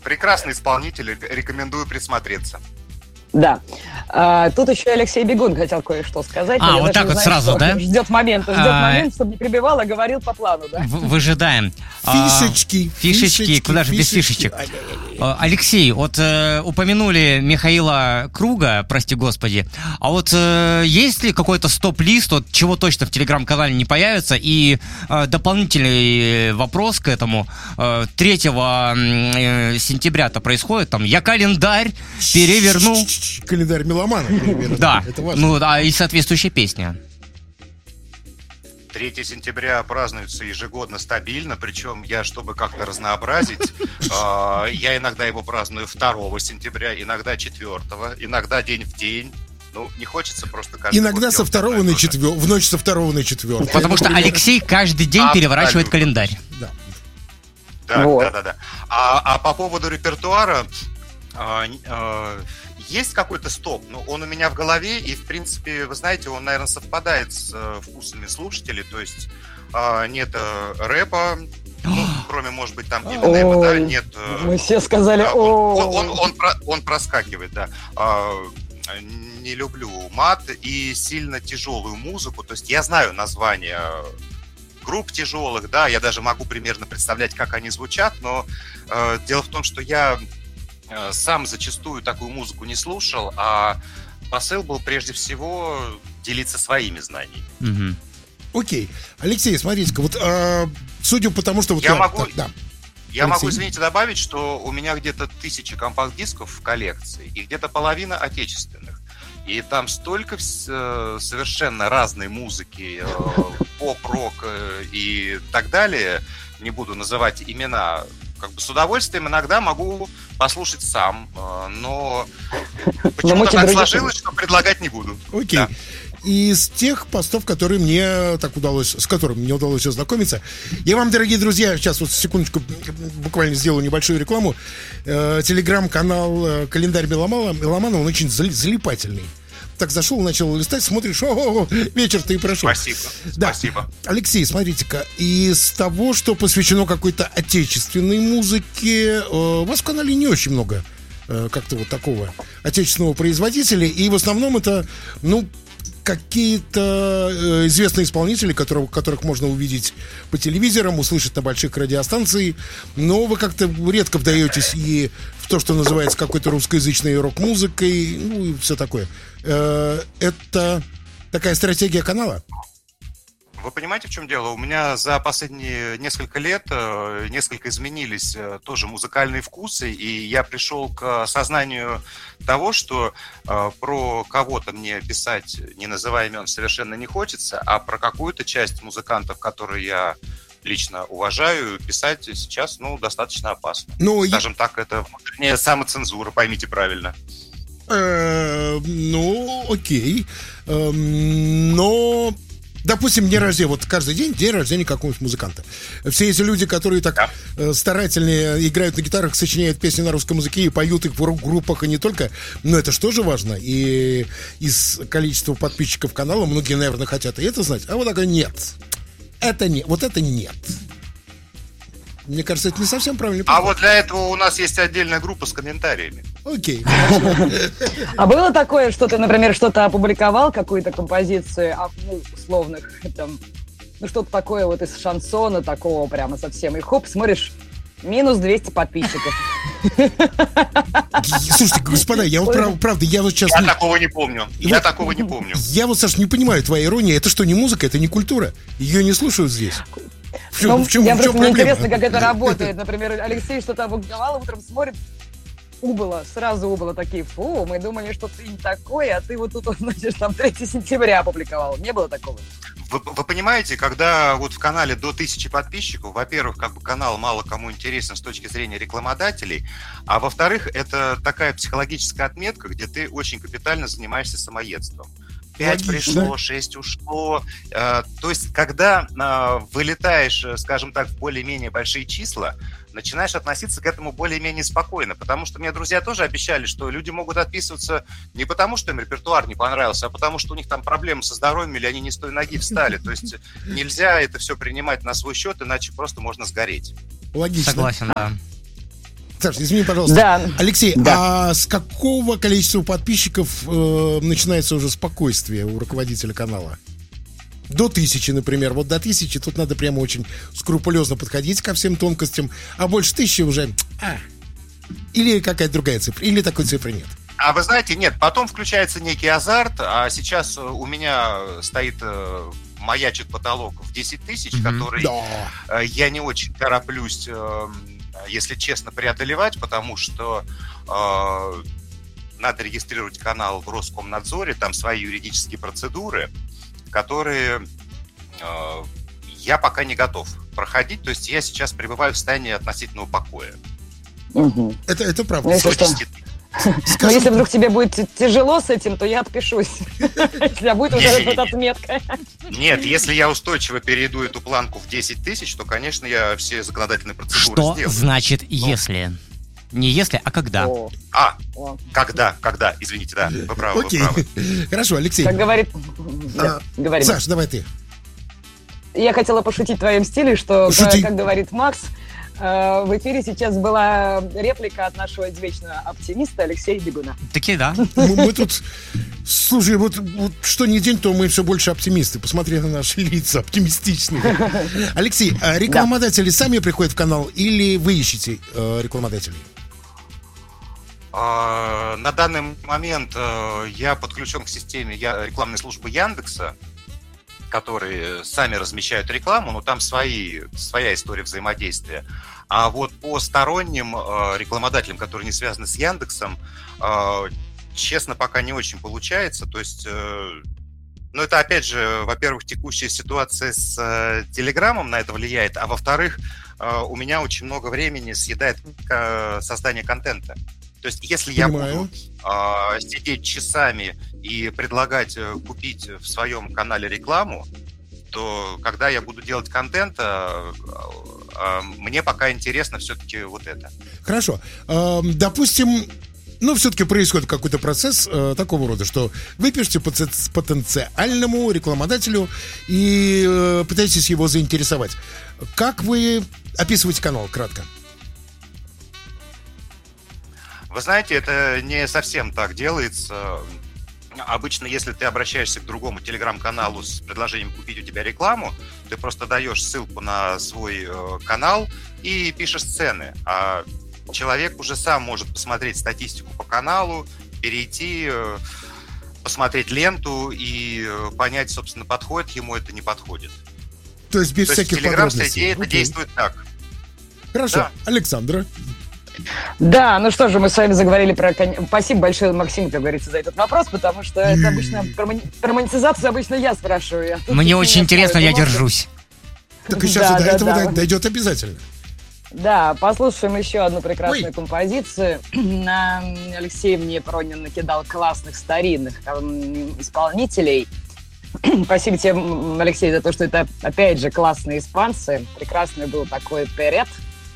Прекрасный исполнитель, рекомендую присмотреться. Да. Тут еще Алексей Бегун хотел кое-что сказать. Вот так вот сразу, что. да? Ждет момент, чтобы не прибивал, а говорил по плану, да? Выжидаем. Фишечки, куда же без фишечек? Алексей, вот упомянули Михаила Круга, прости господи. А вот есть ли какой-то стоп-лист, вот, чего точно в телеграм-канале не появится? И дополнительный вопрос к этому. 3 сентября-то происходит, там, я календарь переверну. Календарь меломана переверну. Да, и соответствующая песня. 3 сентября празднуется ежегодно стабильно, причем я, чтобы как-то разнообразить, я иногда его праздную 2 сентября, иногда 4-го, иногда день в день. Ну, не хочется просто каждый иногда со 2 на 4, в ночь со 2 на 4. Потому что Алексей каждый день переворачивает календарь. Да. Да. А по поводу репертуара, есть какой-то стоп, но он у меня в голове, и, в принципе, вы знаете, он, наверное, совпадает с вкусами слушателей, то есть нет рэпа, кроме, может быть, там Эминема, да, нет... Мы все сказали он проскакивает, да. Не люблю мат и сильно тяжелую музыку, то есть я знаю названия групп тяжелых, да, я даже могу примерно представлять, как они звучат, но дело в том, что я сам зачастую такую музыку не слушал, а посыл был прежде всего делиться своими знаниями. Окей. Алексей, смотрите-ка, вот судя по тому, что... Вот я могу, извините, добавить, что у меня где-то 1000 компакт-дисков в коллекции, и где-то половина отечественных. И там столько совершенно разной музыки, поп-рок и так далее, не буду называть имена, как бы с удовольствием иногда могу послушать сам, но почему-то так сложилось, что предлагать не буду. Окей. Да. Из тех постов, с которыми мне удалось ознакомиться, я вам, дорогие друзья, сейчас вот секундочку буквально сделаю небольшую рекламу. Телеграм-канал «Календарь меломана», он очень залипательный. Так зашел, начал листать, смотришь, вечер-то и прошел. Спасибо. Да. Спасибо. Алексей, смотрите-ка, из того, что посвящено какой-то отечественной музыке, у вас в канале не очень много как-то вот такого отечественного производителя, и в основном это, какие-то известные исполнители, которых можно увидеть по телевизорам, услышать на больших радиостанциях, но вы как-то редко вдаетесь и в то, что называется какой-то русскоязычной рок-музыкой, и все такое. Это такая стратегия канала? Вы понимаете, в чем дело? У меня за последние несколько лет несколько изменились тоже музыкальные вкусы, и я пришел к осознанию того, что про кого-то мне писать, не называя имен, совершенно не хочется, а про какую-то часть музыкантов, которые я лично уважаю, писать сейчас, достаточно опасно. Скажем так, это внутренняя самоцензура, поймите правильно. Окей. Но... Допустим, каждый день день рождения какого-нибудь музыканта. Все эти люди, которые так старательно играют на гитарах, сочиняют песни на русском языке и поют их в рок-группах, и не только, но это же тоже важно. И из количества подписчиков канала многие, наверное, хотят и это знать. А вот такой нет. Это нет. Вот это нет. Мне кажется, это не совсем правильно. А вот для этого у нас есть отдельная группа с комментариями. Окей. А было такое, что ты, например, что-то опубликовал, какую-то композицию, условных, там, что-то такое вот из шансона, такого прямо совсем, и хоп, смотришь, минус 200 подписчиков. Слушайте, господа, я вот правда, я вот сейчас... Я такого не помню. Я вот, Саш, не понимаю твоей иронии. Это что, не музыка, это не культура? Ее не слушают здесь. В чем мне проблема? интересно, как это работает. Например, Алексей что-то опубликовал, утром смотрит, сразу убыло такие, мы думали, что ты не такой, а ты вот тут, значит, там 3 сентября опубликовал. Не было такого? Вы понимаете, когда вот в канале до 1000 подписчиков, во-первых, как бы канал мало кому интересен с точки зрения рекламодателей, а во-вторых, это такая психологическая отметка, где ты очень капитально занимаешься самоедством. 5 пришло, 6 ушло. То есть, когда вылетаешь, скажем так, в более-менее большие числа, начинаешь относиться к этому более-менее спокойно. Потому что мне друзья тоже обещали, что люди могут отписываться не потому, что им репертуар не понравился, а потому, что у них там проблемы со здоровьем или они не с той ноги встали. То есть, нельзя это все принимать на свой счет, иначе просто можно сгореть. Логично. Согласен, да. Саша, извини, пожалуйста. Да. Алексей, да. А с какого количества подписчиков начинается уже спокойствие у руководителя канала? До 1000, например. Вот до 1000 тут надо прямо очень скрупулезно подходить ко всем тонкостям. А больше 1000 уже... Или какая-то другая цифра. Или такой цифры нет. А вы знаете, нет, потом включается некий азарт. А сейчас у меня стоит... маячит потолок в 10 тысяч, который я не очень тороплюсь, если честно, преодолевать, потому что надо регистрировать канал в Роскомнадзоре, там свои юридические процедуры, которые я пока не готов проходить, то есть я сейчас пребываю в состоянии относительного покоя. Это правда. Но если вдруг тебе будет тяжело с этим, то я отпишусь. Если будет уже эта отметка. Нет, если я устойчиво перейду эту планку в 10 тысяч, то, конечно, я все законодательные процедуры сделаю. Что значит «если»? Не «если», а «когда». Когда, извините, да, вы правы. Окей, хорошо, Алексей. Как говорит... Саш, давай ты. Я хотела пошутить в твоем стиле, что, как говорит Макс, в эфире сейчас была реплика от нашего извечного оптимиста Алексея Бегуна. Таки да. Мы тут, слушай, вот что ни день, то мы все больше оптимисты. Посмотри на наши лица оптимистичные. Алексей, рекламодатели сами приходят в канал или вы ищете рекламодателей? На данный момент я подключен к системе рекламной службы Яндекса, которые сами размещают рекламу, но там своя история взаимодействия. А вот по сторонним рекламодателям, которые не связаны с Яндексом, честно, пока не очень получается. То есть, ну, это, опять же, во-первых, текущая ситуация с Телеграмом на это влияет, а во-вторых, у меня очень много времени съедает создание контента. То есть, если я буду сидеть часами и предлагать купить в своем канале рекламу, то когда я буду делать контент, мне пока интересно все-таки вот это. Хорошо. Допустим, все-таки происходит какой-то процесс такого рода, что вы пишете потенциальному рекламодателю и пытаетесь его заинтересовать. Как вы описываете канал кратко? Вы знаете, это не совсем так делается. Обычно, если ты обращаешься к другому телеграм-каналу с предложением купить у тебя рекламу, ты просто даешь ссылку на свой канал и пишешь цены. А человек уже сам может посмотреть статистику по каналу, перейти, посмотреть ленту и понять, собственно, подходит ему это, не подходит. То есть без всяких подробностей. Это действует так. Хорошо. Да. Александра. Да, ну что же, мы с вами заговорили про... Спасибо большое, Максим, как говорится, за этот вопрос, потому что это обычно... Про монетизацию обычно я спрашиваю. Мне очень интересно, я держусь. Так и сейчас до этого дойдет обязательно. Да, послушаем еще одну прекрасную композицию. Алексей мне Пронин накидал классных старинных исполнителей. Спасибо тебе, Алексей, за то, что это, опять же, классные испанцы. Прекрасный был такой Перет.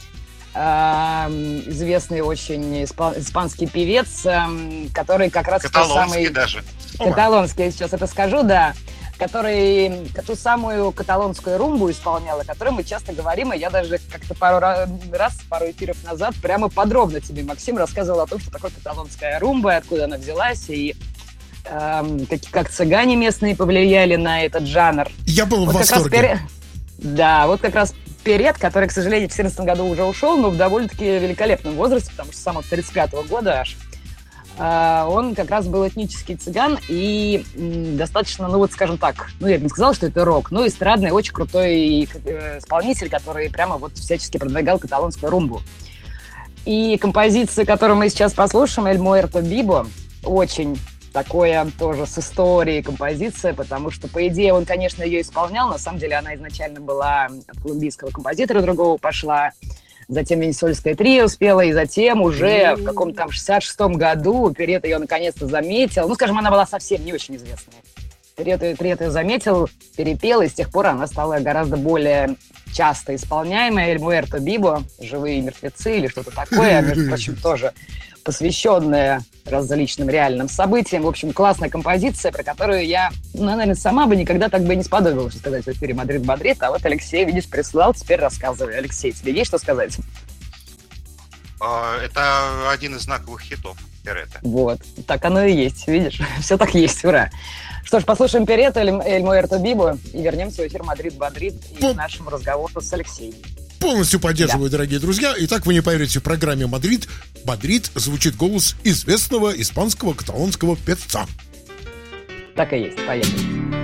Известный очень испанский певец, который как раз... Каталонский даже. Каталонский, я сейчас это скажу, да. Который ту самую каталонскую румбу исполнял, о которой мы часто говорим, и я даже как-то пару эфиров назад прямо подробно тебе, Максим, рассказывал о том, что такое каталонская румба, откуда она взялась, и как цыгане местные повлияли на этот жанр. Я был в восторге. Да, вот как раз Перет, который, к сожалению, в 2014 году уже ушел, но в довольно-таки великолепном возрасте, потому что с самого 1935 года аж, он как раз был этнический цыган и достаточно, скажем так, я бы не сказала, что это рок, но эстрадный, очень крутой исполнитель, который прямо вот всячески продвигал каталонскую румбу. И композиция, которую мы сейчас послушаем, «Эль Муэрто Бибо», очень такое тоже с историей композиция, потому что, по идее, он, конечно, ее исполнял. На самом деле она изначально была от колумбийского композитора другого пошла. Затем Венесуэльское трио спела, и затем уже в каком-то там 66-м году Перет ее наконец-то заметил. Скажем, она была совсем не очень известная. Перет ее заметил, перепел, и с тех пор она стала гораздо более часто исполняемой. «Эль Муэрто Бибо», «Живые мертвецы» или что-то такое, между прочим, тоже посвященная различным реальным событиям. В общем, классная композиция, про которую я, наверное, сама бы никогда так бы и не сподобилась сказать в эфире «Мадрид-Мадрид», а вот Алексей, видишь, прислал, теперь рассказывай. Алексей, тебе есть что сказать? Это один из знаковых хитов Перетта. Вот, так оно и есть, видишь? Все так есть, ура. Что ж, послушаем Перетта, Эль Муэрто Виво, и вернемся в эфир «Мадрид-Мадрид» и к нашему разговору с Алексеем. Полностью поддерживаю, дорогие друзья. Итак, вы не поверите, в программе «Мадрид» звучит голос известного испанского каталонского певца. Так и есть, поехали.